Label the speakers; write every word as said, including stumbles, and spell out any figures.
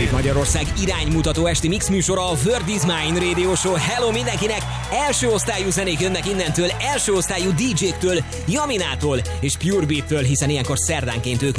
Speaker 1: Közép-Magyarország iránymutató esti mix műsora, a World is Mine Radio Show. Hello mindenkinek! Első osztályú zenék jönnek innentől, első osztályú dé jéktől, Jaminától és Pure Beat-től, hiszen ilyenkor szerdánként ők